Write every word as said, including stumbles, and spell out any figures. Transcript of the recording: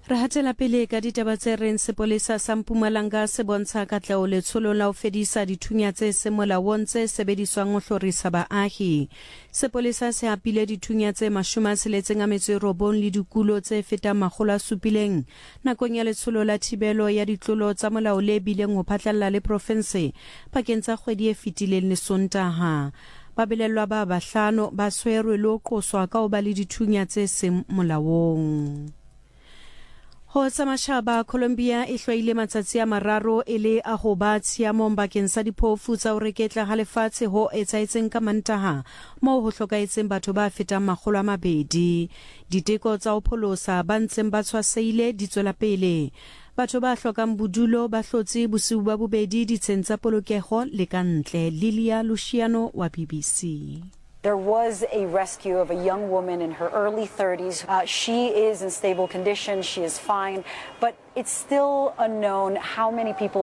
Re hatela pele ka ditaba tse reng sepolesa sa Mpumalanga se bontsha katleho letsholo la ho fedisa dithunya tse se molaong tse sebediswang ho hlorisa baahi. Sepolesa se hapile dithunya tse mashome a tsheletseng a metso e robong le dikulo tse fetang makgolo a supileng nakong ya letsholo la thibelo ya ditlolo tsa molao le bileng ho phatlalla le province pakeng tsa kgwedi e fetileng le Sontaha. Babelelwa ba bahlano ba swerwe le ho qoswa ka ho ba le dithunya tse seng molaong. Ho tsa mashaba, Colombia e hlwaile matsatsi a mararo e le a ho ba tshiamong bakeng sa diphofu tsa ho reketla ha lefatshe ho etsaetseng ka Mantaha moo ho hlokaetseng batho ba fetang makgolo a mabedi. Diteko tsa ho pholosa ba ntseng ba tshwaseile di tswela pele. Batho ba hlokang bodulo ba hlotse bosiu ba bobedi ditsheng tsa polokeho le kantle. Lilia Luciano wa B B C. There was a rescue of a young woman in her early thirties. Uh, she is in stable condition. She is fine, but it's still unknown how many people